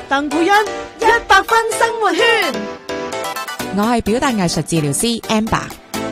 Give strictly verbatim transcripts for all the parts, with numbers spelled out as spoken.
鄧佩欣一百分生活圈， 我係表達藝術治療師 Amber。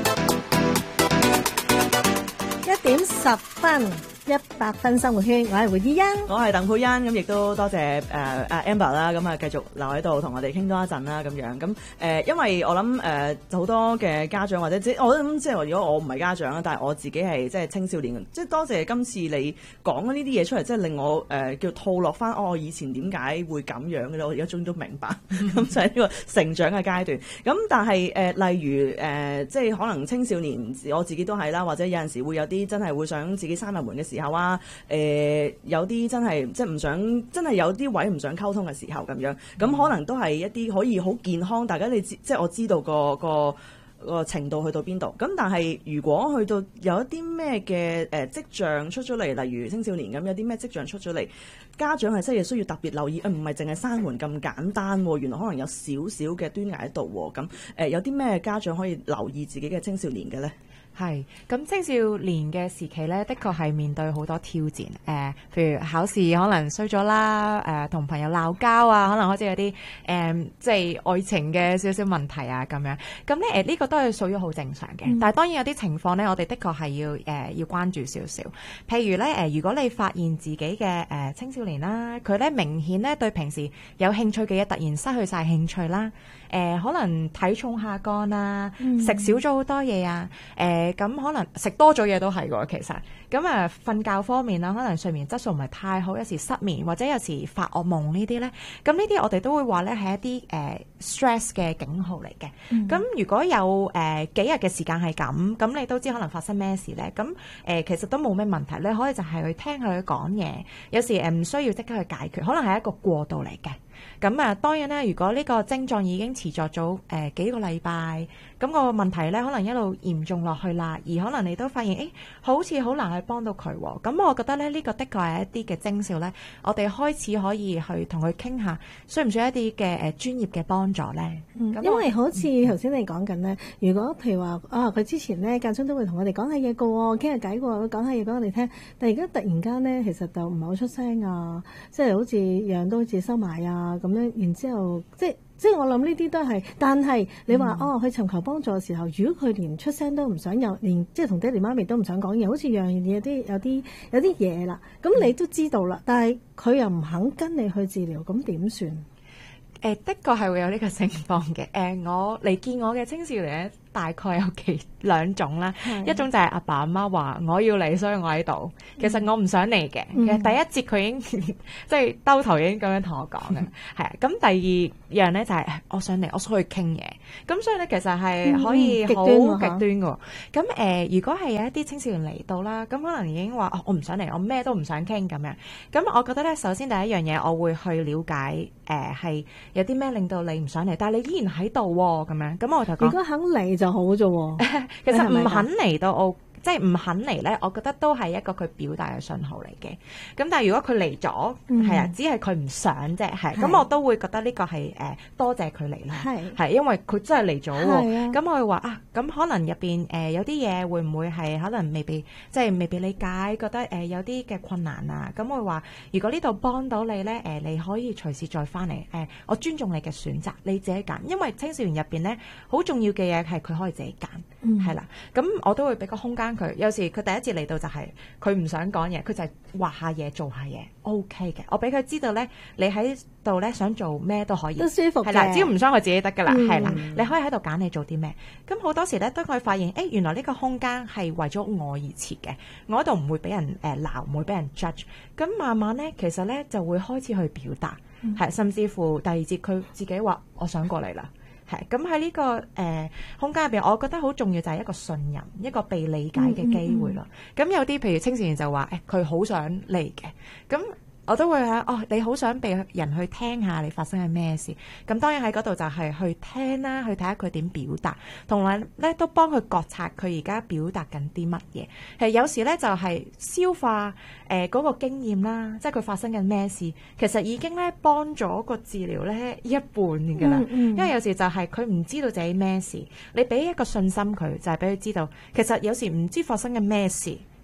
一點十分，一百分生活圈，我係胡依欣， 我係鄧佩欣，咁亦都多謝誒阿 Amber 啦，咁啊繼續留喺度同我哋傾多一陣啦，咁樣咁誒、呃，因為我諗誒好多嘅家長或者即我諗即係如果我唔係家長啦，但係我自己係即係青少年，即係多謝今次你講呢啲嘢出嚟，即係令我誒、呃、叫套落翻，哦，我以前點解會咁樣嘅咧？我而家終於都明白，咁就係呢個成長嘅階段。咁但係誒、呃，例如誒、呃，即係可能青少年，我自己都係啦，或者有陣時會有啲真係會想自己閂埋門嘅時候啊，誒、呃、有啲真係即係唔想，真係有啲位唔想溝通嘅時候咁樣，咁可能都係一啲可以好健康，大家你知即係我知道個個個程度去到邊度。咁但係如果去到有一啲咩嘅誒跡象出咗嚟，例如青少年咁有啲咩跡象出咗嚟，家長係真係需要特別留意，誒唔係淨係閂門咁簡單喎，原來可能有少少嘅端倪喺度喎。咁誒、呃、有啲咩家長可以留意自己嘅青少年嘅咧？ 係，咁青少年嘅時期咧，的確係面對好多挑戰。誒、呃，譬如考試可能衰咗啦，誒、呃，同朋友鬧交啊，可能開始有啲誒、呃，即係愛情嘅少少問題啊，咁樣。咁咧誒，呢、呃這個都係屬於好正常嘅。嗯、但係當然有啲情況咧，我哋的確係要誒、呃、要關注少少。譬如咧誒、呃，如果你發現自己嘅誒、呃、青少年啦，佢咧明顯咧對平時有興趣嘅嘢突然失去晒興趣啦。誒、呃、可能體重下降啊，食、嗯、少咗好多嘢啊，誒、呃、咁可能食多咗嘢都係㗎，其實咁啊瞓覺方面啦，可能睡眠質素唔係太好，有時失眠或者有時發噩夢呢啲咧，咁呢啲我哋都會話咧係一啲誒、呃、stress 嘅警號嚟嘅。咁、嗯、如果有誒、呃、幾日嘅時間係咁，咁你都知可能發生咩事咧？咁誒、呃、其實都冇咩問題咧，可以就係去聽佢講嘢，有時誒唔需要即刻去解決，可能係一個過渡嚟嘅。咁啊，當然啦，如果呢個症狀已經持續咗誒、呃、幾個禮拜，咁、那個問題咧可能一路嚴重落去啦，而可能你都發現，誒、欸、好似好難去幫到佢喎。咁我覺得咧，呢、這個的確係一啲嘅徵兆咧，我哋開始可以去同佢傾下，需唔需要一啲嘅誒專業嘅幫助咧？ 嗯、因為好似頭先你講緊咧，如果譬如話啊，佢之前咧間中都會同我哋講下嘢嘅喎，傾下偈喎，講下嘢俾我哋聽，但係而家突然間咧，其實就唔係好出聲啊，即係好似樣都好似收埋啊咁樣，然之後即係即係我諗呢啲都係，但係你話、嗯、哦，去尋求幫助嘅時候，如果佢連出聲都唔想，有連即係同爹哋媽咪都唔想講嘢，好似樣嘢有啲有啲有啲嘢啦，咁你都知道啦，但係佢又唔肯跟你去治療，咁點算？誒、 呃，的確係會有呢個情況嘅。誒、呃，我嚟見我嘅青少年咧，大概有幾兩種啦，一種就係阿爸阿媽話我要嚟，所以我喺度。其實我唔想嚟嘅。嗯、其實第一節佢已經即係兜頭已經咁樣同我講嘅，係啊、嗯。咁第二樣咧就係、是、我想嚟，我想去傾嘢。咁所以咧其實係可以好極端嘅。咁誒、嗯呃，如果係有一啲青少年嚟到啦，咁可能已經話、哦、我唔想嚟，我咩都唔想傾咁樣。咁我覺得咧，首先第一樣嘢，我會去了解誒係、呃、有啲咩令到你唔想嚟，但係你依然喺度喎咁樣。咁我就講，如果肯嚟就好啫喎。 其實唔肯嚟到我。即係唔肯嚟咧，我覺得都係一個佢表達嘅信號嚟嘅。咁但係如果佢嚟咗，係啊、嗯，只係佢唔想啫，係。咁是我都會覺得呢個係誒、呃、多謝佢嚟啦，係係是因為佢真係嚟咗喎。咁、啊、我會話啊，咁可能入邊誒有啲嘢會唔會係可能未被即係未被理解，覺得誒、呃、有啲嘅困難啊。咁我會話，如果呢度幫到你咧，誒、呃、你可以隨時再翻嚟。誒、呃、我尊重你嘅選擇，你自己揀。因為青少年入邊咧，好重要嘅嘢係佢可以自己揀，係啦、嗯。咁我都會俾個空間。佢有時佢第一次嚟到就係佢唔想講嘢，佢就係畫下嘢做下嘢 OK 嘅。我俾佢知道咧，你喺度咧想做咩都可以， 都舒服嘅。 係啦，只要唔傷害自己得噶啦，係啦、嗯，你可以喺度揀你做啲咩。咁好多時咧，當佢發現誒、欸、原來呢個空間係為咗我而設嘅，我喺度唔會俾人誒鬧，唔會俾人 judge。咁慢慢咧，其實咧就會開始去表達，係、嗯、甚至乎第二節佢自己話我想過嚟啦。係咁喺呢個誒、呃、空間入邊，我覺得好重要就係一個信任，一個被理解嘅機會咯。咁、嗯嗯嗯、有啲譬如青少年就話誒，佢、欸、好想嚟嘅，咁。我都會喺哦，你好想被人去聽下你發生係咩事，咁當然喺嗰度就係去聽啦，去睇下佢點表達，同埋咧都幫佢覺察佢而家表達緊啲乜嘢。係有時咧就係、是、消化誒嗰、呃那個經驗啦，即係佢發生緊咩事，其實已經咧幫咗個治療咧一半㗎啦。嗯嗯、因為有時就係佢唔知道自己咩事，你俾一個信心佢，就係俾佢知道，其實有時唔知發生緊咩事。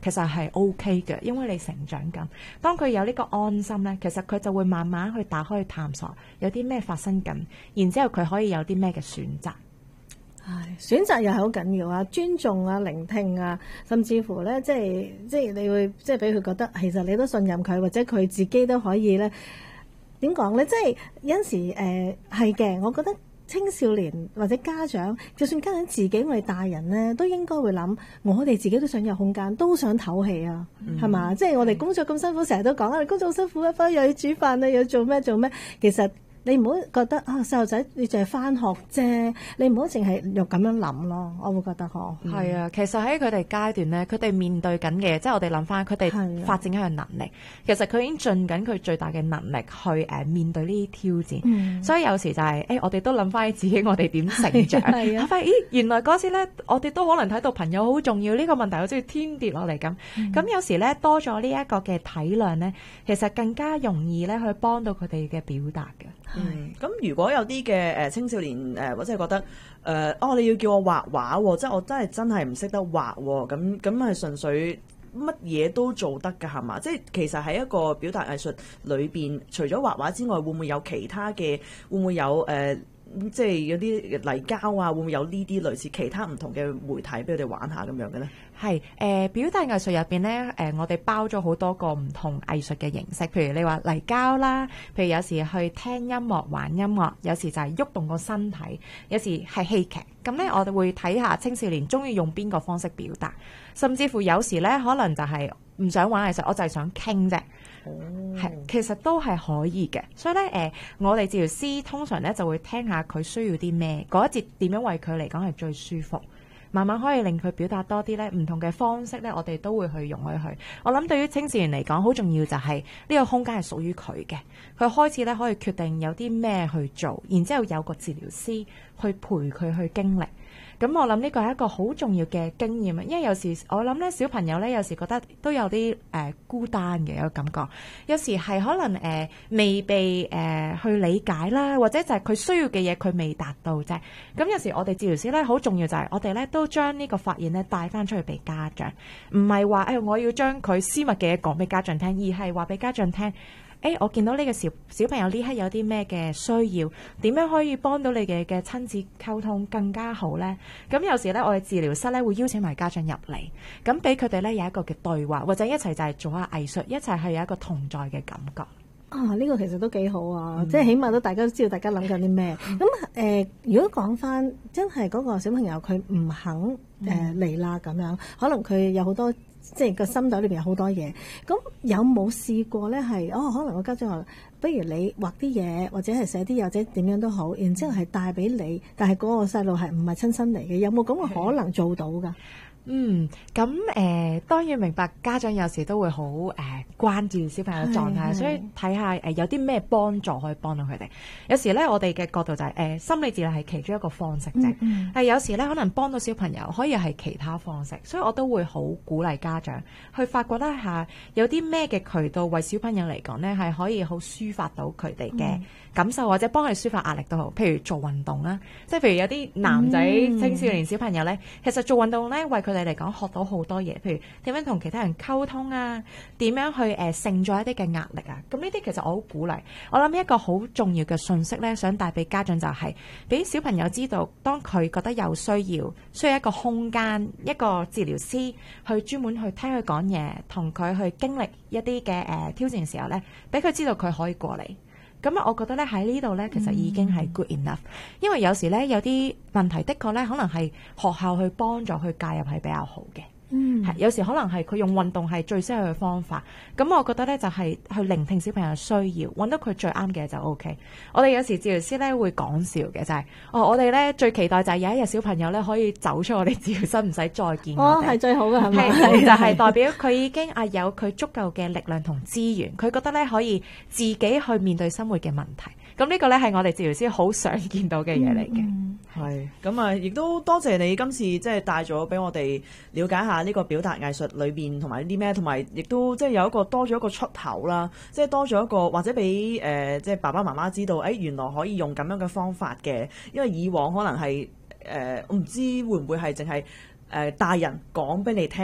其實係 O K 嘅，因為你成長緊。當佢有呢個安心咧，其實佢就會慢慢去打開去探索有啲咩發生緊，然之後佢可以有啲咩嘅選擇。 唉，選擇又係好緊要啊，尊重啊，聆聽啊，甚至乎咧，即係即係你會即係俾佢覺得，其實你都信任佢，或者佢自己都可以咧，點講咧？即係有陣時誒係嘅，我覺得青少年或者家長，就算家長自己我哋大人咧，都應該會諗，我哋自己都想有空間，都想唞氣啊，係嘛、嗯？即係我哋工作咁辛苦，成日都講啊，工作好辛苦啊，翻又要煮飯啊，又要做咩做咩，其實。你唔好覺得啊，細路仔你淨係翻學啫，你唔好淨係又咁樣諗咯。我會覺得嗬， 係、嗯、啊，其實喺佢哋階段咧，佢哋面對緊嘅，即係我哋諗翻佢哋發展緊嘅能力，啊、其實佢已經盡緊佢最大嘅能力去誒、呃、面對呢啲挑戰。嗯、所以有時就係、是、誒、欸，我哋都諗翻自己，我哋點成長？係啊，發現咦，原來嗰時咧，我哋都可能睇到朋友好重要呢、這個問題，好似天跌落嚟咁。咁、嗯、有時咧多咗呢一個嘅體諒咧，其實更加容易咧去幫到佢哋嘅表達嘅。 嗯，咁如果有啲嘅誒青少年誒、呃，或者係覺得誒、呃，哦，你要叫我畫畫喎，即係我真係真係唔識得畫喎，咁咁係純粹乜嘢都做得㗎係嘛？即係其實喺一個表達藝術裏邊，除咗畫畫之外，會唔會有其他嘅？會唔會有誒、呃？即係有啲泥膠啊，會唔會有呢啲類似其他唔同嘅媒體俾佢哋玩下咁樣嘅咧？ 係誒、呃、表達藝術入邊咧，誒、呃、我哋包咗好多個唔同藝術嘅形式，譬如你話泥膠啦，譬如有時去聽音樂、玩音樂，有時就係喐動個身體，有時係戲劇。咁咧，我哋會睇下青少年中意用邊個方式表達，甚至乎有時咧，可能就係唔想玩藝術，我就係想傾啫。係、哦，其實都係可以嘅。所以咧，誒、呃，我哋治療師通常咧就會聽下佢需要啲咩，嗰一節點樣為佢嚟講係最舒服，慢慢可以令佢表達多啲咧，唔同嘅方式咧，我哋都會去容許佢。我諗對於青少年嚟講，好重要就係呢個空間係屬於佢嘅，佢開始咧可以決定有啲咩去做，然之後有個治療師去陪佢去經歷。咁我諗呢個係一個好重要嘅經驗啊，因為有時我諗咧小朋友咧有時覺得都有啲誒、呃、孤單嘅一個感覺，有時係可能誒、呃、未被誒、呃、去理解啦，或者就係佢需要嘅嘢佢未達到啫。咁有時我哋治療師咧好重要就係我哋咧都將呢個發現咧帶翻出去俾家長，唔係話誒我要將佢私密嘅嘢講俾家長聽，而係話俾家長聽。誒、欸，我見到呢個小小朋友呢刻有啲咩嘅需要，點樣可以幫到你嘅嘅親子溝通更加好呢？咁有時咧，我哋治療室咧會邀請埋家長入嚟，咁俾佢哋咧有一個嘅對話，或者一齊就係做下藝術，一齊係有一個同在嘅感覺。 啊，呢、這個其實都幾好啊！嗯、即係起碼都大家都知道大家諗緊啲咩。咁誒、嗯呃，如果講翻真係嗰個小朋友佢唔肯誒嚟啦咁樣，可能佢有好多。即係個心袋裏邊有好多嘢，咁有冇試過咧？係哦，可能個家長話，不如你畫啲嘢，或者係寫啲嘢，或者點樣都好，然之後係帶俾你，但係嗰個細路係唔係親身嚟嘅？有冇咁嘅可能做到㗎？ 嗯，咁誒、呃、當然明白家長有時都會好誒、呃、關注小朋友狀態，所以睇下誒有啲咩幫助可以幫到佢哋。有時咧，我哋嘅角度就係、是、誒、呃、心理治療係其中一個方式啫，但係、嗯嗯、有時咧可能幫到小朋友可以係其他方式，所以我都會好鼓勵家長去發掘一下有啲咩嘅渠道為小朋友嚟講咧係可以好抒發到佢哋嘅感受，或者幫佢哋抒發壓力都好。譬如做運動啦，即係譬如有啲男仔、嗯、青少年小朋友咧，其實做運動咧為佢你嚟講學到好多嘢，譬如點樣同其他人溝通啊，點樣去誒承載一啲嘅壓力啊，咁呢啲其實我好鼓勵。我諗一個好重要嘅訊息咧，想帶俾家長就係、是、俾小朋友知道，當佢覺得有需要，需要一個空間，一個治療師去專門去聽佢講嘢，同佢去經歷一啲嘅誒挑戰嘅時候咧，俾佢知道佢可以過嚟。咁啊，我覺得咧喺呢度咧，其實已經係 good enough，嗯、因為有時咧有啲問題，的確咧可能係學校去幫助去介入係比較好嘅。嗯，係有時可能係佢用運動係最適合嘅方法。咁我覺得咧就係、是、去聆聽小朋友嘅需要，揾到佢最啱嘅就 O K。我哋有時治療師咧會講笑嘅就係、是，哦，我哋咧最期待就係有一日小朋友咧可以走出我哋治療室，唔使再見我哋。哦，係最好嘅係咪？係就係代表佢已經啊有佢足夠嘅力量同資源，佢覺得咧可以自己去面對生活嘅問題。咁呢個咧係我哋治療師好想見到嘅嘢嚟嘅。 係咁啊，亦都多謝你今次即係帶咗俾我哋了解下呢個表達藝術裏邊同埋啲咩，同埋亦都即係有一個多咗一個出口啦，即係多咗一個或者俾誒、呃、即係爸爸媽媽知道，誒、哎、原來可以用咁樣嘅方法嘅，因為以往可能係誒我唔知會唔會係淨係誒大人講俾你聽。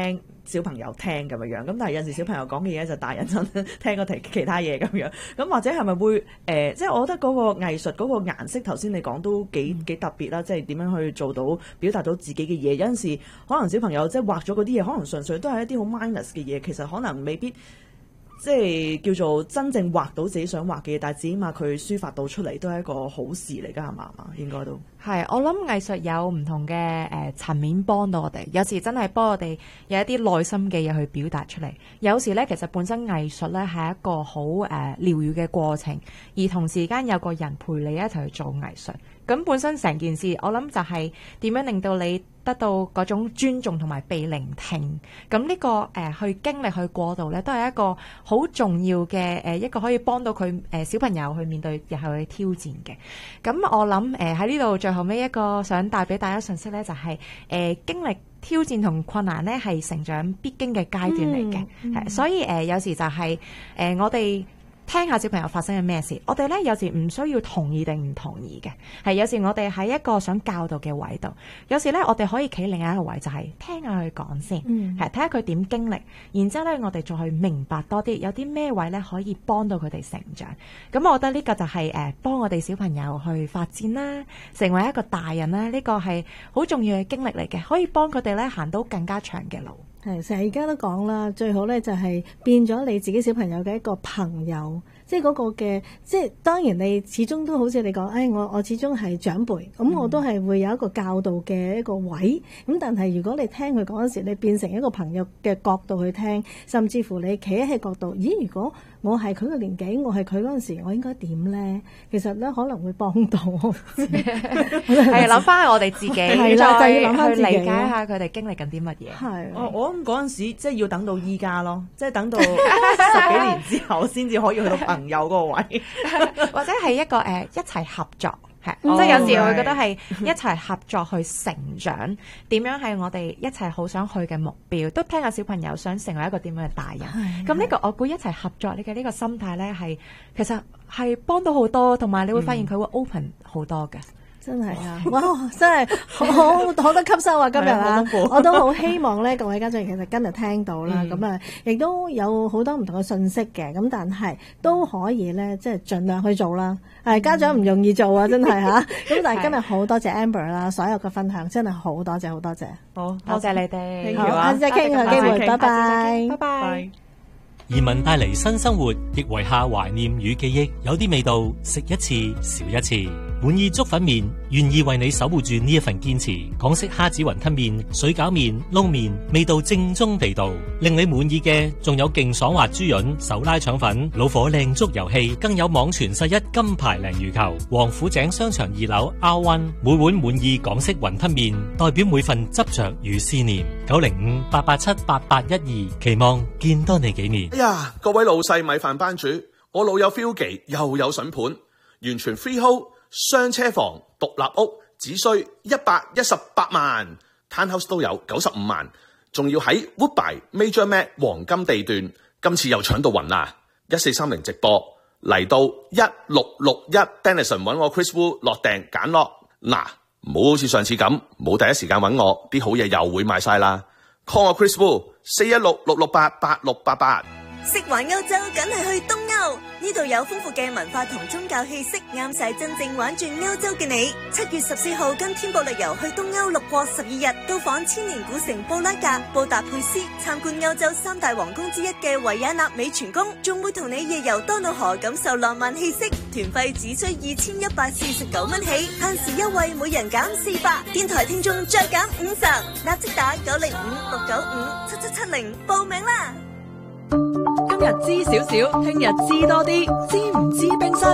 小朋友聽咁樣樣。咁但係有陣時小朋友講嘅嘢就大人真聽過其其他嘢咁樣。咁或者係咪會誒、呃？即係我覺得嗰個藝術嗰個顏色，頭先你講都幾幾特別啦。即係點樣去做到表達到自己嘅嘢？有陣時可能小朋友即係畫咗嗰啲嘢，可能純粹都係一啲好 minus 嘅嘢，其實可能未必。即係叫做真正畫到自己想畫嘅嘢，但係至起碼佢抒發到出嚟都係一個好事嚟㗎，係嘛嘛？應該都係。我諗藝術有唔同嘅誒層面幫到我哋，有時真係幫我哋有一啲內心嘅嘢去表達出嚟。有時咧，其實本身藝術咧係一個好誒療癒嘅過程，而同時間有個人陪你一齊去做藝術。咁本身成件事，我諗就係點樣令到你得到嗰種尊重同埋被聆聽。咁呢、這個誒、呃、去經歷去過渡咧，都係一個好重要嘅誒、呃、一個可以幫到佢誒、呃、小朋友去面對日後嘅挑戰嘅。咁我諗誒喺呢度最後尾一個想帶俾大家信息咧，就係、是、誒、呃、經歷挑戰同困難咧係成長必經嘅階段嚟嘅。係、嗯嗯、所以誒、呃、有時就係、是、誒、呃、我哋。聽下小朋友發生嘅咩事，我哋咧有時唔需要同意定唔同意嘅，係有時我哋喺一個想教導嘅位度，有時咧我哋可以企另一個位，就係、是、聽下佢講先，係睇下佢點經歷，然之後咧我哋再去明白多啲，有啲咩位咧可以幫到佢哋成長。咁我覺得呢個就係誒幫我哋小朋友去發展啦，成為一個大人啦，呢、這個係好重要嘅經歷嚟嘅，可以幫佢哋咧行到更加長嘅路。 係成日而家都講啦，最好咧就係變咗你自己小朋友嘅一個朋友，即係嗰個嘅，即係當然你始終都好似你講，誒、哎、我我始終係長輩，咁我都係會有一個教導嘅一個位，咁但係如果你聽佢講嗰時，你變成一個朋友嘅角度去聽，甚至乎你企喺角度，咦？如果我係佢嘅年紀，我係佢嗰陣時，我應該點咧？其實咧可能會幫到， 係諗翻我哋自己， 係啦，就要諗翻自己， 去理解下佢哋經歷緊啲乜嘢。 係我我諗嗰陣時即係要等到依家咯，即係等到十幾年之後先至可以去到朋友嗰個位， 或者係一個誒、呃、一齊合作。係， 嗯、 即係有時我會覺得係一齊合作去成長，點樣係我哋一齊好想去嘅目標，都聽下小朋友想成為一個點樣嘅大人。咁呢個我估一齊合作呢嘅呢個心態咧，係其實係幫到好多，同埋你會發現佢會 open 好多嘅。 真係啊！哇，真係好好多吸收啊！今日啊，我都好希望咧，各位家長其實今日聽到啦，咁啊、嗯，亦都有好多唔同嘅信息嘅，咁但係都可以咧，即係盡量去做啦。係家長唔容易做啊，真係嚇。咁但係今日好多謝 Amber 啦，所有嘅分享真係好多謝好多謝。 好，多謝你哋。 好，下次再傾嘅機會，拜拜， 拜拜。 移民帶嚟新生活，亦遺下懷念與記憶。有啲味道，食一次少一次。滿意粥粉麵，願意為你守護住呢一份堅持。港式蝦子雲吞麵、水餃麵、撈麵，味道正宗地道。令你滿意嘅，仲有勁爽滑豬潤、手拉腸粉、老火靚粥遊戲，更有網傳世一金牌鯪魚球。王府井商場二樓 R 一，每碗滿意港式雲吞麵，代表每份執着與思念。九零五八八七八八一二，期望見多你幾年。 哎呀，各位老細米飯班主，我老友 Philgy 又有筍盤，完全 freehold。雙車房獨立屋只需一百一十八萬 ，Townhouse 都有九十五萬，仲要喺 Woodbine Major Mac 黃金地段，今次又搶到暈啦！一四三零直播嚟到一六六一 Denison 揾我 Chris Wu 落訂揀落，嗱，唔好好似上次咁冇第一時間揾我，啲好嘢又會賣晒啦。call 我 Chris Wu 四一六六六八八六八八。 食環歐洲梗係去東歐，呢度有豐富嘅文化同宗教氣息，啱晒真正玩轉歐洲嘅你。七月十四號跟天博旅遊去東歐六國十二日，到訪千年古城布拉格、布達佩斯，參觀歐洲三大皇宮之一嘅維也納美泉宮，仲會同你夜遊多瑙河，感受浪漫氣息。團費只需二千一百四十九蚊起，限時優惠每人減四百，電台聽眾再減五十，立即打九零五六九五七七七零報名啦！ 今日知少少，聽日知多啲，知唔知冰室？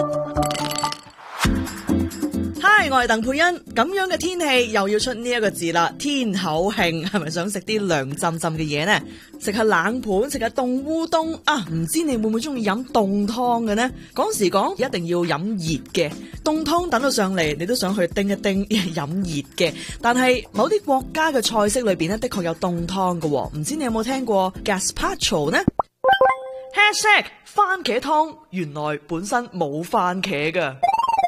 嗨，我係鄧佩欣。咁樣嘅天氣又要出呢一個字啦，天口慶，係咪想食啲涼浸浸嘅嘢呢？食下冷盤，食下凍烏冬啊！唔知你會唔會中意飲凍湯嘅呢？講時講，一定要飲熱嘅凍湯，等到上嚟，你都想去叮一叮飲熱嘅。但係某啲國家嘅菜式裏邊呢，的確有凍湯嘅。唔知你有冇聽過 Gazpacho 呢？Hashtag 番茄湯原來本身冇番茄㗎。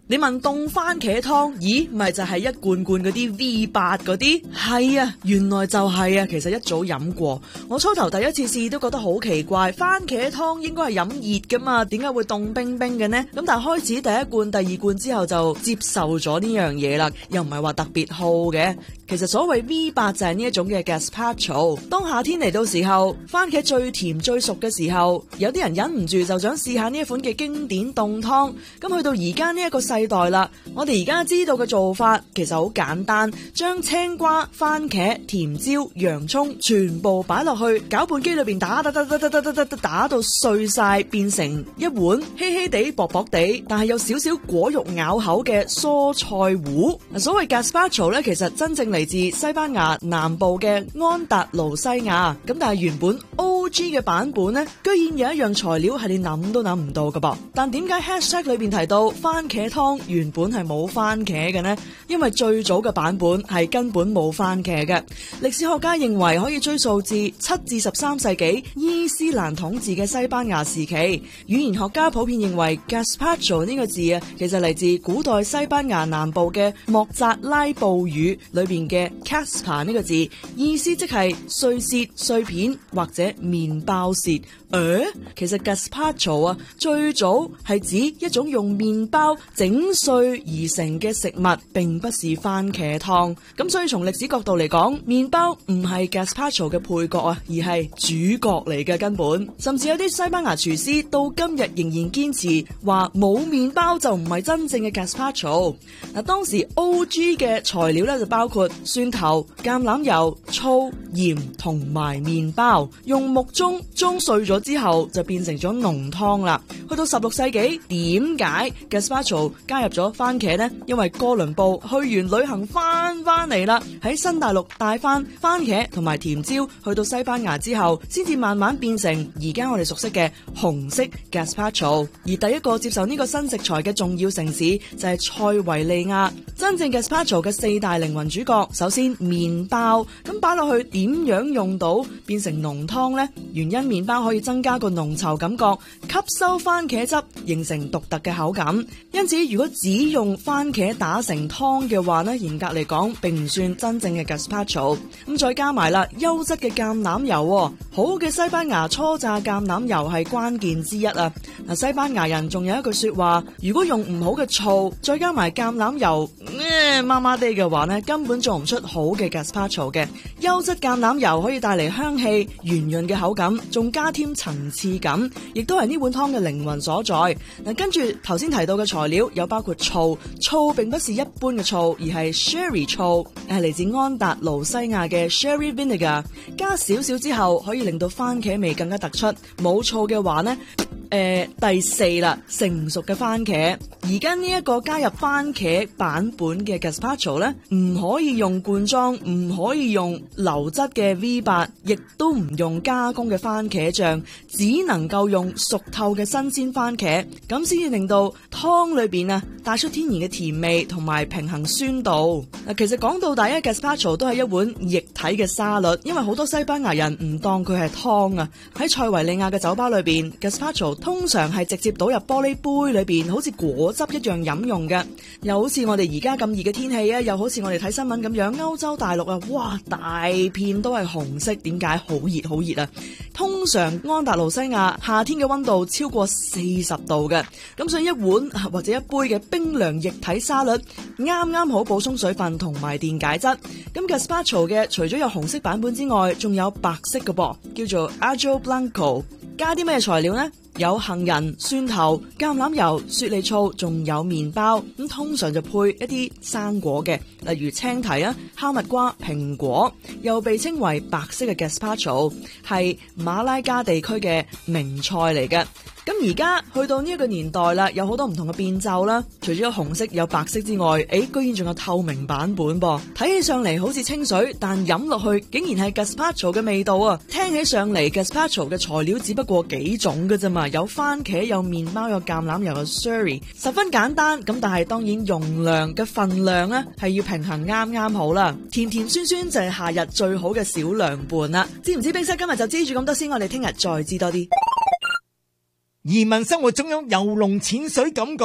你問凍番茄湯，咦，咪就係一罐罐嗰啲 V 八嗰啲？係啊，原來就係啊，其實一早飲過。我初頭第一次試都覺得好奇怪，番茄湯應該係飲熱噶嘛，點解會凍冰冰嘅呢？咁但係開始第一罐、第二罐之後就接受咗呢樣嘢啦，又唔係話特別好嘅。其實所謂 V 八就係呢一種嘅 gazpacho。當夏天嚟到時候，番茄最甜最熟嘅時候，有啲人忍唔住就想試下呢一款嘅經典凍湯。咁去到而家呢一個世代啦，我哋而家知道嘅做法其實好簡單，將青瓜、番茄、甜椒、洋蔥全部擺落去攪拌機裏邊打打打打打打打打打到碎晒，變成一碗稀稀地薄薄地，但係有少少果肉咬口嘅蔬菜糊。所謂 gazpacho 咧，其實真正嚟自西班牙南部嘅安達盧西亞。咁但係原本 O G 嘅版本呢，居然有一樣材料係你諗都諗唔到㗎噃。但點解 hashtag 裏邊提到番茄湯原本係冇番茄嘅呢？因為最早嘅版本係根本冇番茄嘅。歷史學家認為可以追溯至七至十三世紀伊斯蘭統治嘅西班牙時期。語言學家普遍認為 gazpacho 呢個字啊，其實嚟自古代西班牙南部嘅莫扎拉布語裏邊嘅 caspa 呢個字，意思即係碎屑、碎片或者麵包屑。誒，其實 gazpacho 啊，最早係指一種用麵包整碎而成嘅食物，並不是番茄湯。咁所以從歷史角度嚟講，麵包唔係 gazpacho 嘅配角啊，而係主角嚟嘅根本。甚至有啲西班牙廚師到今日仍然堅持話冇麵包就唔係真正嘅 gazpacho。嗱，當時 O G 嘅材料咧就包括蒜頭、橄欖油、醋、鹽同埋麵包，用木盅盅碎咗之後就變成咗濃湯啦。去到十六世紀，點解 gazpacho 加入咗番茄呢？因為哥倫布去完旅行翻翻嚟啦，喺新大陸帶翻番茄同埋甜椒去到西班牙之後，先至慢慢變成而家我哋熟悉嘅紅色 gazpacho。而第一個接受呢個新食材嘅重要城市就係塞維利亞。真正 gazpacho 嘅四大靈魂主角，首先麵包，咁擺落去點樣用到變成濃湯呢？原因麵包可以增加個濃稠感覺，吸收番茄汁，形成獨特嘅口感。因此，如果只用番茄打成湯嘅話呢，嚴格嚟講，並唔算真正嘅 gazpacho。咁再加埋啦，優質嘅橄欖油，好嘅西班牙初榨橄欖油係關鍵之一啊！嗱，西班牙人仲有一句說話，如果用唔好嘅醋，再加埋橄欖油，誒麻麻地嘅話呢，根本做唔出好嘅 gazpacho 嘅。優質橄欖油可以帶嚟香氣、圓潤嘅口感，仲加添層次感，亦都係呢碗湯嘅靈魂所在。嗱，跟住頭先提到嘅材料有包括醋，醋並不是一般嘅醋，而係 sherry 醋，係嚟自安達盧西亞嘅 sherry vinegar。加少少之後，可以令到番茄味更加突出。冇醋嘅話呢，誒、呃，第四啦，成熟嘅番茄。而家呢一個加入番茄版本嘅 gazpacho 咧，唔可以用罐裝，唔可以用流質嘅 V 八，亦都唔用加工嘅番茄醬，只能夠用熟透嘅新鮮番茄，咁先至令到湯裏邊啊帶出天然嘅甜味同埋平衡酸度。嗱，其實講到底啊 gazpacho 都係一碗液體嘅沙律，因為好多西班牙人唔當佢係湯啊。喺塞維利亞嘅酒吧裏邊 gazpacho 通常係直接倒入玻璃杯裏邊，好似果汁一樣飲用嘅。又好似我哋而家咁熱嘅天氣啊，又好似我哋睇新聞咁樣，歐洲大陸啊，哇，大片都係紅色，點解？好熱好熱啊！通常安達盧西亞夏天嘅溫度超過四十度嘅，咁所以一碗或者一杯嘅冰涼液體沙律，啱啱好補充水分同埋電解質。咁 gazpacho 嘅除咗有紅色版本之外，仲有白色嘅噃，叫做 Ajo Blanco。加啲咩材料呢？有杏仁、蒜頭、橄欖油、雪莉醋，仲有麵包。咁通常就配一啲生果嘅，例如青提啊、哈密瓜、蘋果，又被稱為白色嘅 gazpacho，係馬拉加地區嘅名菜嚟嘅。咁而家去到呢一個年代啦，有好多唔同嘅變奏啦。除咗有紅色有白色之外，誒，居然仲有透明版本噃。睇起上嚟好似清水，但飲落去竟然係 gazpacho 嘅味道啊！聽起上嚟 gazpacho 嘅材料只不過幾種㗎啫嘛，有番茄、有麵包、有橄欖油、有 sherry， 十分簡單。咁但係當然容量嘅份量呢係要平衡啱啱好啦。甜甜酸酸就係夏日最好嘅小涼伴啦。知唔知冰室今日就知住咁多先，我哋聽日再知多啲。 移民生活中有遊龍潛水感覺，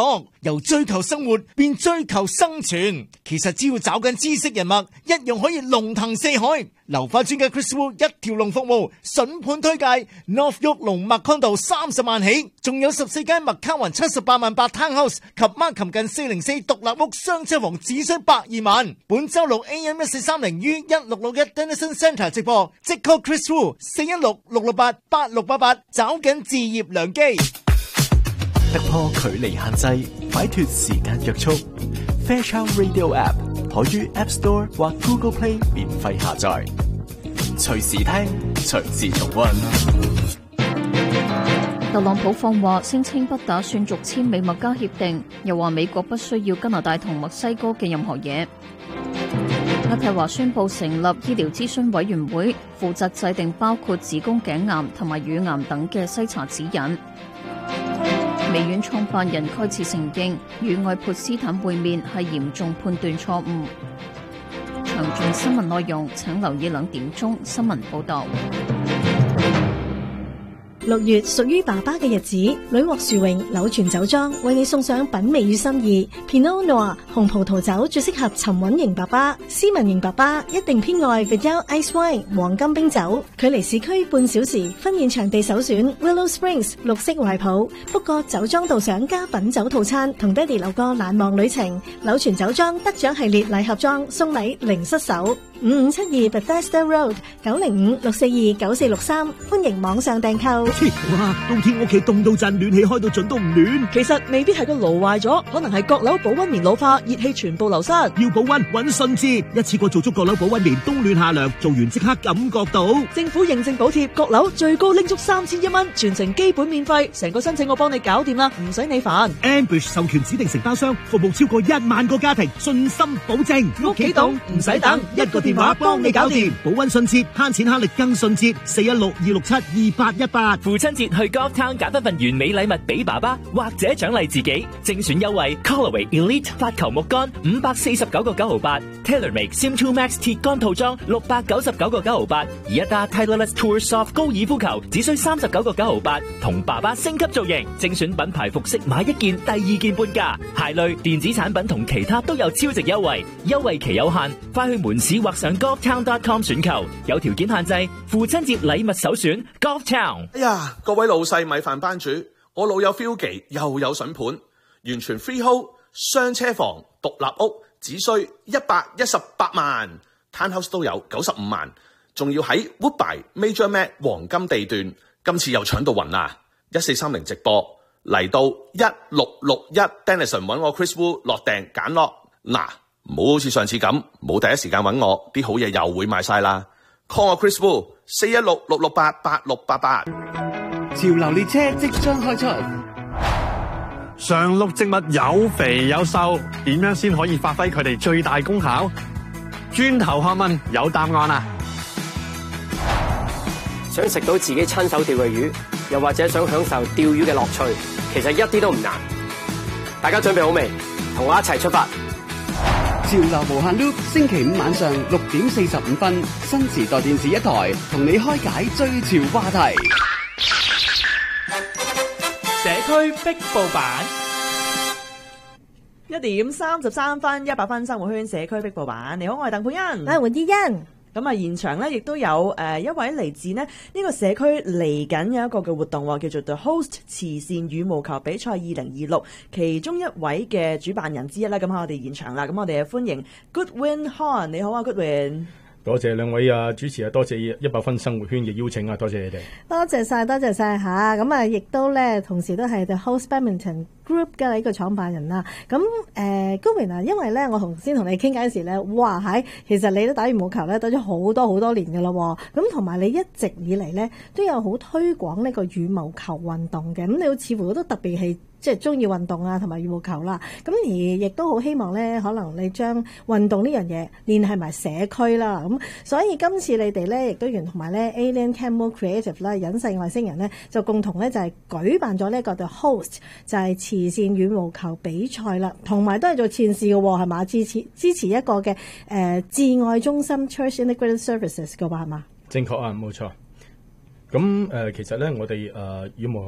由追求生活變追求生存，其實只要找緊知識人脈，一樣可以龍騰四海。樓花專家 Chris Wu 一條龍服務，筍盤推介 North York 龍麥康道三十萬起，仲有十四間麥卡雲七十八萬八 Townhouse 及孖琴近四零四獨立屋雙車房只需百二萬。本周六 A M 一四三零於一六六一 Denison Centre 直播，即 call Chris Wu 四一六六六八八六八八，找緊置業良機。 突破距離限制，擺脫時間約束。Fairchild Radio App 可於 App Store 或 Google Play 免費下載，隨時聽，隨時重溫。 特朗普放話聲稱不打算續簽美墨加協定，又話美國不需要加拿大同墨西哥嘅任何嘢。渥太華宣布成立醫療諮詢委員會，負責制定包括子宮頸癌同埋乳癌等嘅篩查指引。微軟創辦人蓋茨承認與愛潑斯坦會面係嚴重判斷錯誤。詳盡新聞內容請留意兩點鐘新聞報道。 六月屬於爸爸嘅日子，女獲殊榮柳泉酒莊為你送上品味與心意。Pinot Noir 紅葡萄酒最適合沉穩型爸爸，斯文型爸爸一定偏愛 Vidal Ice Wine 黃金冰酒。距離市區半小時，婚宴場地首選 Willow Springs 綠色懷抱。不過酒莊導賞加品酒套餐，同爹哋留個難忘旅程。柳泉酒莊得獎系列禮盒裝，送禮零失手。五五七二 Bethesda Road 九零五六四二九四六三，歡迎網上訂購。 哇！冬天屋企凍到震，暖氣開到盡都唔暖。 其實未必係個爐壞咗，可能係閣樓保溫棉老化，熱氣全部流失。 要保溫搵信捷，一次過做足閣樓保溫棉，冬暖夏涼，做完即刻感覺到。 政府認證補貼，閣樓最高拎足三千一蚊，全程基本免費，成個申請我幫你搞掂啦，唔使你煩。 Ambush 授權指定承包商，服務超過一萬個家庭，信心保證。 屋企凍唔使等，一個電話幫你搞掂。 保溫信捷，慳錢慳力更信捷。四一六二六七二八一八。 父親節去 Golf Town 揀一份完美禮物俾爸爸，或者獎勵自己。精選優惠 Callaway Elite 發球木杆五百四十九個九毫八 ，TaylorMade Sim two Max 鐵杆套裝六百九十九個九毫八，而一打 Titleist Tour Soft 高爾夫球只需三十九個九毫八，同爸爸升級造型。精選品牌服飾買一件第二件半價，鞋類、電子產品同其他都有超值優惠，優惠期有限，快去門市或上 golf town dot com 選購，有條件限制。父親節禮物首選 Golf Town。 哎呀，各位老細米飯班主，我老友 Philgy 又有筍盤，完全 freehold 雙車房獨立屋，只需一百一十八萬 ，Townhouse 都有九十五萬，仲要喺 Woodbine Major Mac 黃金地段，今次又搶到暈啦！一四三零直播嚟到一六六一 Denison 揾我 Chris Wu 落訂揀落，嗱，唔好好似上次咁冇第一時間揾我，啲好嘢又會賣晒啦。call 我 Chris Wu 四一六六六八八六八八。 潮流列車即將開出，常綠植物有肥有瘦，點樣先可以發揮佢哋最大功效？轉頭學問有答案啦！ 想食到自己親手釣嘅魚，又或者想享受釣魚嘅樂趣，其實一啲都唔難。大家準備好未？同我一齊出發！ 潮流無限 loop， 星期五晚上六點四十五分，新時代電視一台，同你開解最潮話題。 社區壁報版， 一點三十三分，一百分生活圈社區壁報版。你好，我係鄧佩欣， 我係黃依欣。 咁啊，現場咧亦都有誒、呃、一位嚟自呢呢、這個社區嚟緊有一個嘅活動，叫做 The Host 慈善羽毛球比賽二零二六，其中一位嘅主辦人之一啦。咁喺我哋現場啦，咁我哋啊歡迎 Goodwin Han。你好啊 Goodwin。 多謝兩位啊主持啊，多謝一百分生活圈嘅邀請啊，多謝你哋。 多謝晒，多謝晒吓。咁啊，亦都咧，同時都係 The Host Badminton Group 嘅呢個創辦人啦。咁誒，Goodwin啊，因為咧，我頭先同你傾偈時咧，哇喺，其實你都打羽毛球咧，打咗好多好多年噶咯。咁同埋你一直以嚟咧，都有好推廣呢個羽毛球運動嘅。咁你好似乎都特別係即係中意運動啊，同埋羽毛球啦。咁而亦都好希望咧，可能你將運動呢樣嘢聯繫埋社區啦。咁所以今次你哋咧，亦都原同埋咧 Alien Camel Creative 啦，隱世外星人咧，就共同咧就係舉辦咗呢一個 The Host，就係慈善羽毛球比賽啦，同埋都係做善事嘅喎，係嘛？支持支持一個嘅誒摯愛中心 Church Integrated Services 嘅話係嘛？ 正確啊，冇錯。咁誒、呃，其實咧，我哋誒、呃、羽毛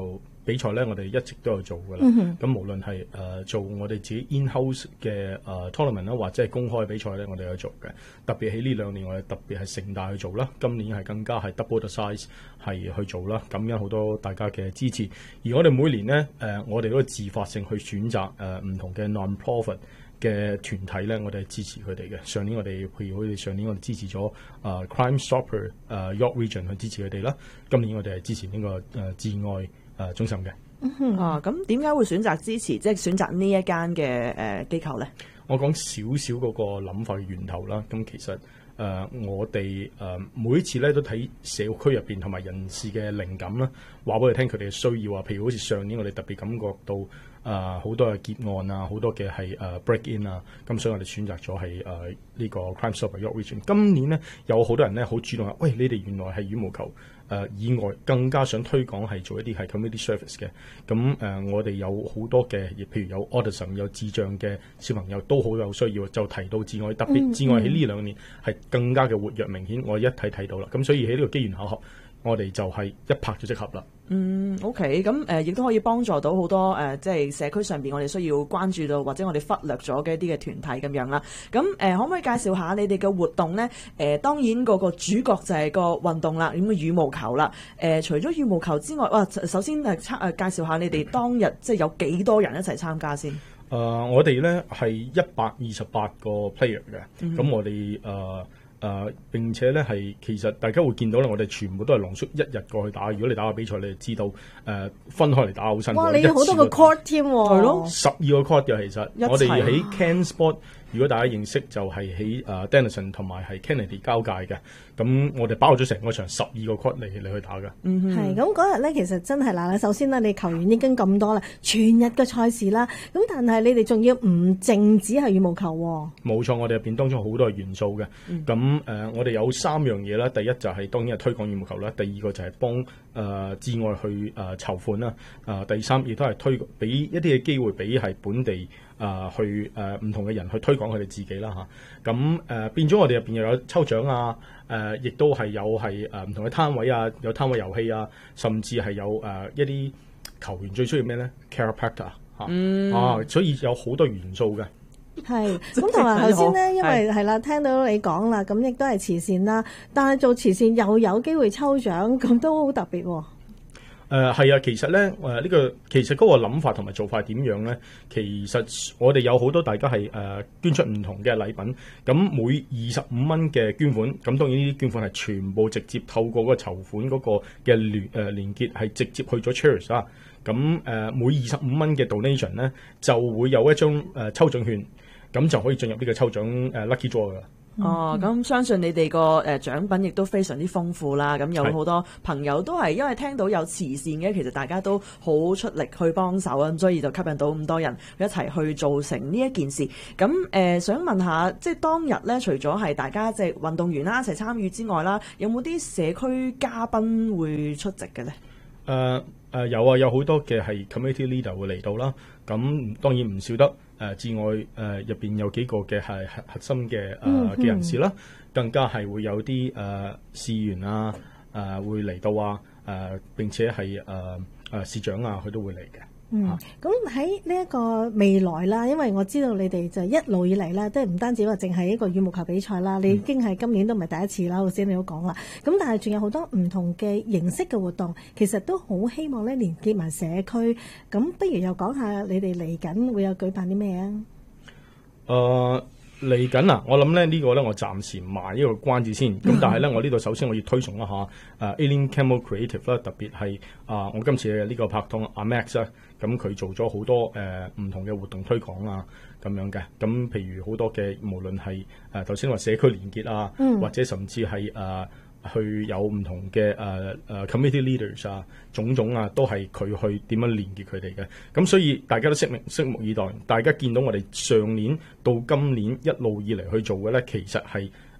比賽咧，我哋一直都有做噶啦。咁、嗯、無論係誒、呃、做我哋自己 in-house 嘅誒、呃、tournament 啦，或者係公開比賽咧，我哋有做嘅。特別喺呢兩年，我哋特別係盛大去做啦。今年係更加係 double the size 係去做啦。感恩好多大家嘅支持。而我哋每年咧誒、呃，我哋嗰個自發性去選擇誒唔、呃、同嘅 non-profit 嘅團體咧，我哋係支持佢哋嘅。上年我哋譬如好似上年我哋支持咗誒、呃、Crime Stopper 誒、呃、York Region 去支持佢哋啦。今年我哋係支持呢、這個誒、呃、至愛誒中心嘅。 嗯、啊，咁點解會選擇支持，即係選擇呢一間嘅誒機構咧？ 我講少少嗰個諗法嘅源頭啦。咁其實誒、呃、我哋誒、呃、每一次咧都睇社區入邊同埋人士嘅靈感啦，話俾佢聽佢哋嘅需要啊。譬如好似上年我哋特別感覺到誒好、呃、多嘅劫案啊，好多嘅係誒 break in 啊，咁所以我哋選擇咗係誒呢個 Crime Stopper York Region。今年咧有好多人咧好主動話，喂，你哋原來係羽毛球。誒、呃、以外更加想推廣係做一啲係 community service 嘅，咁誒、呃、我哋有好多嘅，亦譬如有 autism 有智障嘅小朋友都好有需要，就提到至愛，特別至愛喺呢兩年係更加嘅活躍明顯，我一睇睇到啦，咁所以喺呢個機緣巧合，我哋就係一拍咗即合啦。 嗯 ，OK， 咁誒亦都可以幫助到好多誒、呃，即係社區上邊我哋需要關注到或者我哋忽略咗嘅一啲嘅團體咁樣啦。咁誒、呃，可唔可以介紹下你哋嘅活動咧？誒、呃，當然個個主角就係個運動啦，咁嘅羽毛球啦。誒、呃，除咗羽毛球之外，哇，首先誒參誒介紹下你哋當日即係有幾多人一齊參加先？誒、 呃，我哋咧係一百二十八個 player 嘅，咁、嗯、我哋誒。呃誒、呃、並且咧係其實大家會見到咧，我哋全部都係濃縮一日過去打。如果你打個比賽，你就知道誒、呃、分開嚟打好辛苦。 哇！你有好多個 court 添喎，係咯， 十二個 court 嘅其實。我哋喺 Ken Sport，如果大家認識就係喺誒 Denison 同埋係 Kennedy 交界嘅。咁我哋包咗成個場十二個 court 嚟嚟去打嘅。 嗯哼，係咁嗰日咧，其實真係嗱，首先啦，你球員已經咁多啦，全日嘅賽事啦，咁但係你哋仲要唔淨止係羽毛球喎？冇錯，我哋入邊當中好多元素嘅。咁、嗯、誒、呃，我哋有三樣嘢啦。第一就係當然係推廣羽毛球啦。第二個就係幫誒至愛去誒籌款啦。啊、呃，第三亦都係推俾一啲嘅機會俾係本地啊、呃、去誒唔、呃、同嘅人去推廣佢哋自己啦嚇。咁、啊、誒、呃、變咗我哋入邊又有抽獎啊。誒、呃，亦都係有係誒唔同嘅攤位啊，有攤位遊戲啊，甚至係有誒、呃、一啲球員最需要咩咧 chiropractor 嚇、嗯、啊，所以有好多元素嘅。係咁同埋頭先咧，因為係啦，聽到你講啦，咁亦都係慈善啦，但係做慈善又有機會抽獎，咁都好特別喎、哦。 誒、呃、係啊，其實咧誒呢、呃這個其實嗰個諗法同埋做法點樣咧？其實我哋有好多大家係誒、呃、捐出唔同嘅禮品，咁每二十五蚊嘅捐款，咁當然呢啲捐款係全部直接透過嗰個籌款嗰個嘅聯誒連結係直接去咗 charity 啊。咁誒、呃、每二十五蚊嘅 donation 咧就會有一張誒、呃、抽獎券，咁就可以進入呢個抽獎誒、呃、lucky draw 噶。 哦，咁相信你哋個誒獎品亦都非常之豐富啦。咁有好多朋友都係因為聽到有慈善嘅，其實大家都好出力去幫手啊，所以就吸引到咁多人一齊去做成呢一件事。咁誒、呃，想問下，即係當日咧，除咗係大家即係運動員啦一齊參與之外啦，有冇啲社區嘉賓會出席嘅咧？誒、 呃、誒、呃、有啊，有好多嘅係 community leader 會嚟到啦。咁當然唔少得。誒至愛誒入邊有幾個嘅係核核心嘅誒嘅人士啦，更加係會有啲誒市員啊誒、呃、會嚟到啊誒、呃、並且係誒誒市長啊佢都會嚟嘅。 嗯，咁喺呢一個未來啦，因為我知道你哋就一路以嚟咧，都係唔單止話淨係一個羽毛球比賽啦，你已經係今年都唔係第一次啦，頭先你都講啦。咁但係仲有好多唔同嘅形式嘅活動，其實都好希望咧連結埋社區。咁不如又講下你哋嚟緊會有舉辦啲咩啊？ 誒、呃。嚟緊啊！我諗咧呢個咧，我暫時賣呢個關子先。咁但係咧，我呢度首先我要推崇一下誒、uh, Aileen Campbell Creative 啦，特別係啊、uh, 我今次嘅呢個拍檔阿 Max 啊，咁佢做咗好多誒唔、呃、同嘅活動推廣啊，咁樣嘅。咁譬如好多嘅，無論係誒頭先話社區連結啊，嗯、或者甚至係誒。呃去有唔同嘅誒誒 community leaders 啊，種種啊，都係佢去點樣連結佢哋嘅。咁所以大家都拭目拭目以待。大家見到我哋上年到今年一路以嚟去做嘅咧，其實係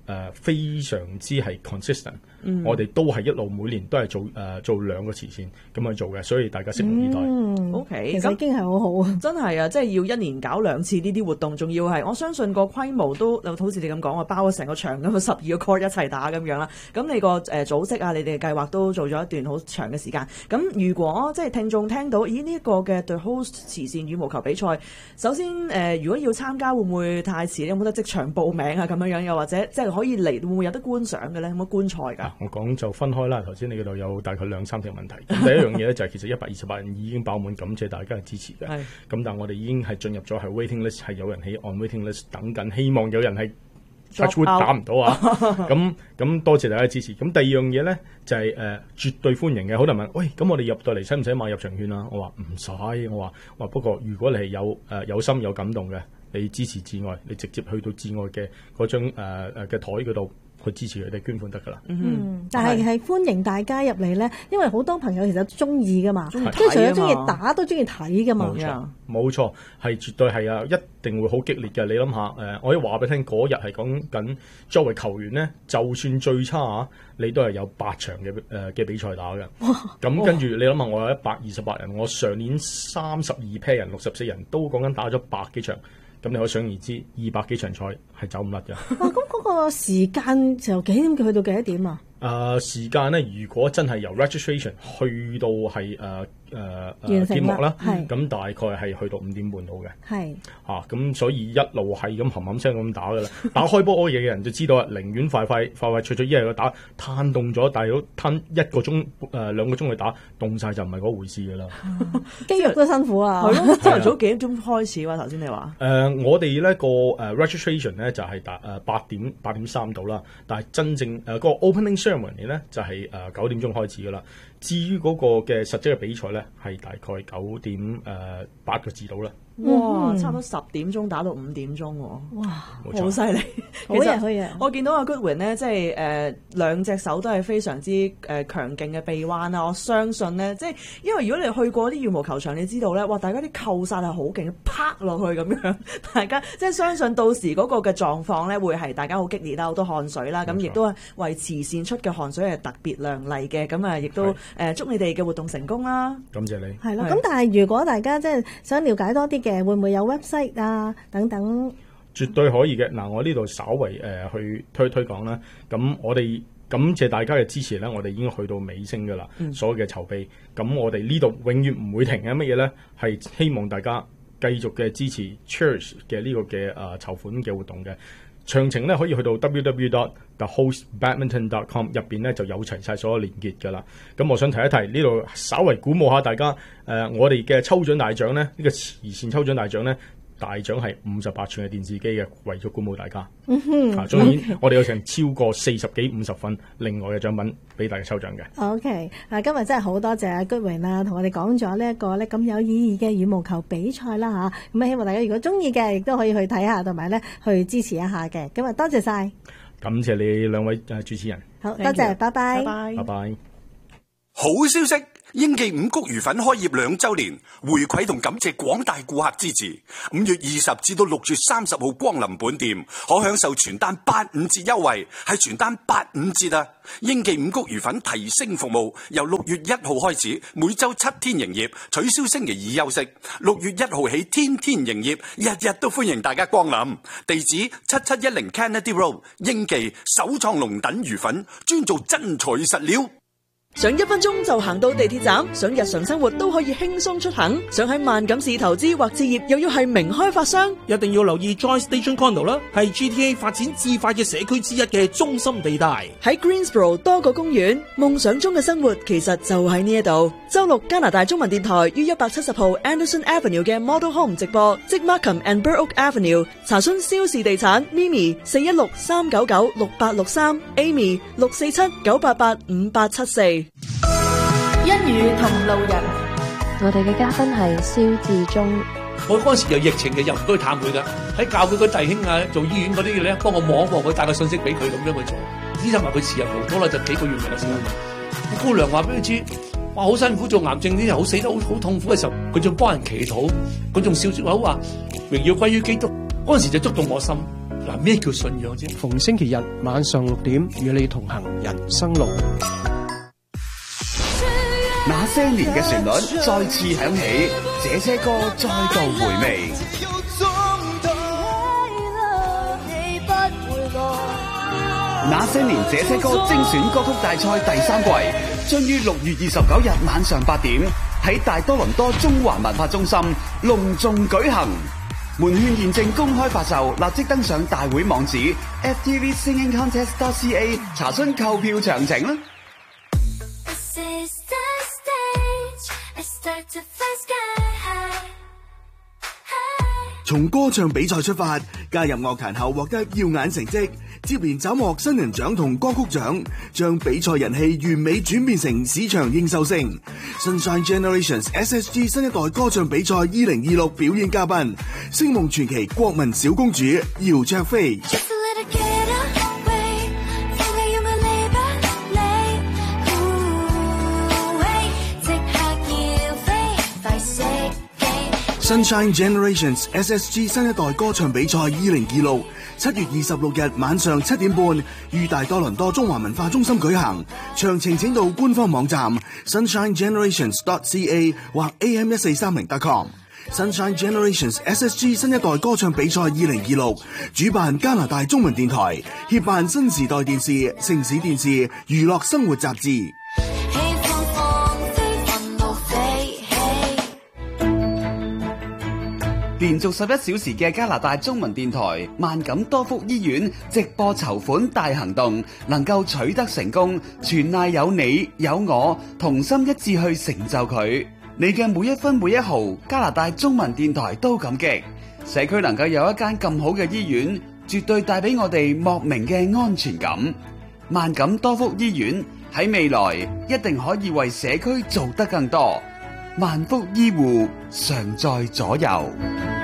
呃、非常之係 consistent， 嗯、 我哋都係一路每年都係做誒、呃、做兩個慈善咁去做嘅，所以大家拭目以待。 嗯 OK， 其實已經係好好啊！ 真係啊，即係要一年搞兩次呢啲活動，仲要係我相信個規模都好似你咁講啊，包咗成個場咁，十二個 court 一齊打咁樣啦。咁你個誒、呃、組織啊，你哋嘅計劃都做咗一段好長嘅時間。咁如果即係聽眾聽到，咦呢一個嘅 The Host 慈善羽毛球比賽，首先誒、呃、如果要參加會唔會太遲？有冇得即場報名啊？咁樣樣又或者即係可以嚟，會唔會有得觀賞嘅咧？有冇觀賽㗎？ 我講就分開啦。頭先你嗰度有大概兩三條問題。咁第一樣嘢咧就係其實一百二十八人已經爆滿，感謝大家嘅支持嘅。咁但係我哋已經係進入咗係 waiting list， 係有人喺 on waiting list 等緊，希望有人係 touch wood 打唔到啊！咁咁多謝大家嘅支持。咁第二樣嘢咧就係、是、誒、呃、絕對歡迎嘅。好多人問，喂，咁我哋入到嚟使唔使買入場券啊？我話唔使，我話話不過如果你係有誒、呃、有心有感動嘅，你支持至愛，你直接去到至愛嘅嗰張誒誒嘅台嗰度去支持佢哋捐款得㗎啦。 嗯，但係係歡迎大家入嚟咧，因為好多朋友其實中意㗎嘛，即係係除咗中意打都中意睇㗎嘛。 冇錯，冇錯，係絕對係啊，一定會好激烈嘅。你諗下誒，我可以話俾你聽，嗰日係講緊作為球員咧，就算最差啊，你都係有八場嘅誒嘅比賽打嘅。咁跟住你諗下，我有一百二十八人，我上年三十二 pair 人，六十四人都講緊打咗百幾場。咁你可想而知，二百幾場賽係走唔甩嘅。 哇！咁嗰個時間就幾點去到幾多點啊？ 誒、呃、時間咧，如果真係由 registration 去到係誒誒誒揭幕啦，咁大概係去到五點半到嘅。係啊，咁所以一路係咁冚冚聲咁打噶啦。打開波嗰嘢嘅人就知道啊，寧願快快快快脆脆一日去打，攤凍咗，但係如果攤一個鐘誒、呃、兩個鐘去打，凍晒就唔係嗰回事噶啦。 肌肉都辛苦啊。 係咯，朝頭早幾點鐘開始喎？頭先你話誒、呃，我哋咧個誒 registration 咧就係打誒八點八點三到啦，但係真正誒、呃嗰個 opening ceremony 咧就係誒九點鐘開始噶啦。至於嗰個嘅實際嘅比賽咧，係大概九點誒八個字到啦。 哇！差唔多十點鐘打到五點鐘喎。哇！好犀利， 好嘢好嘢。 我見到阿 Goodwin 咧，即係誒兩隻手都係非常之誒強勁嘅臂彎啦。我相信咧，即係因為如果你去過啲羽毛球場，你知道咧，哇！大家啲扣殺係好勁，啪落去咁樣，大家即係相信到時嗰個嘅狀況咧，會係大家好激烈啦，好多汗水啦，咁亦都係為慈善出嘅汗水係特別亮麗嘅。咁啊，亦都誒祝你哋嘅活動成功啦！ 感謝你。 係啦，咁但係如果大家即係想了解多啲嘅，會唔會有 website 啊等等？ 絕對可以嘅。嗱，我呢度稍為誒、呃、去推推廣啦。咁我哋感謝大家嘅支持咧，我哋已經去到尾聲噶啦，嗯、所有嘅籌備。咁我哋呢度永遠唔會停嘅。乜嘢咧？係希望大家繼續嘅支持 Church 嘅呢個嘅誒、呃、籌款嘅活動嘅。詳情咧可以去到 w w w dot the host badminton dot com 入邊咧就有齊晒所有連結噶啦。咁我想提一提呢度，稍為鼓舞下大家。誒、呃，我哋嘅抽獎大獎咧，呢、這個慈善抽獎大獎咧，大獎係五十八寸嘅電視機嘅，為咗鼓舞大家。嗯哼，啊，當然我哋有成超過四十幾五十份另外嘅獎品俾大家抽獎嘅。 OK， 嗱，今日真係好多謝阿 Goodwin 啦，同我哋講咗呢一個咧咁有意義嘅羽毛球比賽啦吓。咁啊，希望大家如果中意嘅，亦都可以去睇下，同埋咧去支持一下嘅。咁啊，多謝晒， 感謝你兩位誒主持人。 好多謝，拜拜， 拜拜， 拜拜。 好消息！英記五谷魚粉開業兩周年，回饋同感謝廣大顧客支持。五月二十至到六月三十號光臨本店，可享受全單八五折優惠，係全單八五折啊！英記五谷魚粉提升服務，由六月一號開始，每周七天營業，取消星期二休息。六月一號起，天天營業，日日都歡迎大家光臨。地址七七一零 Kennedy Road， 英記首創龍躉魚粉，專做真材實料。 想一分鐘就行到地鐵站，想日常生活都可以輕鬆出行，想喺萬錦市投資或置業，又要係名開發商， 一定要留意 Joy Station Condo 啦，係 G T A 發展至快嘅社區之一嘅中心地帶。 喺 Greensboro 多個公園，夢想中嘅生活其實就喺呢一度。周六加拿大中文電台於一百七十號 Anderson Avenue 嘅 Model Home 直播，即 Markham and Burrock Avenue。查詢蕭氏地產 Mimi 四一六三九九六八六三 Amy 六四七九八八五八七四。 一語同路人，我哋嘅嘉賓係蕭志忠。 我嗰陣時有疫情嘅，又唔該探佢噶，喺教佢個弟兄啊，做醫院嗰啲嘅咧，幫我望一望佢，帶個信息俾佢咁樣去做。醫生話佢時日無多啦，就幾個月嘅時間。姑娘話俾佢知，哇，好辛苦做癌症啲人，好死得好好痛苦嘅時候，佢仲幫人祈禱，佢仲笑住口話榮耀歸於基督。嗰陣時就觸動我心。 嗱，咩叫信仰啫？ 逢星期日晚上六點，與你同行人生路。 那些年嘅旋律再次響起，這些歌再度回味。那些年這些歌精選歌曲大賽第三季將於六月二十九日晚上八點喺大多倫多中環文化中心隆重舉行。門券現正公開發售，立即登上大會網址 f t v singing contest dot c a 查詢購票詳情啦。 從歌唱比賽出發，加入樂壇後獲得耀眼成績，接連斬獲新人獎同歌曲獎，將比賽人氣完美轉變成市場認受性。Sunshine Generations S S G 新一代歌唱比賽二零二六表演嘉賓，星夢傳奇國民小公主姚焯菲。Sunshine Generations S S G 新一代歌唱比賽二零二六，七月二十六日晚上七點半於大多倫多中華文化中心舉行，詳情請到官方網站 sunshine generations dot c a 或 a m 一四三零 dot com。Sunshine Generations S S G 新一代歌唱比賽二零二六，主辦加拿大中文電台，協辦新時代電視、城市電視、娛樂生活雜誌。 連續十一小時嘅加拿大中文電台萬錦多福醫院直播籌款大行動能夠取得成功，全賴有你有我同心一致去成就佢。你嘅每一分每一毫，加拿大中文電台都感激。社區能夠有一間咁好嘅醫院，絕對帶俾我哋莫名嘅安全感。萬錦多福醫院喺未來一定可以為社區做得更多。萬福醫護常在左右。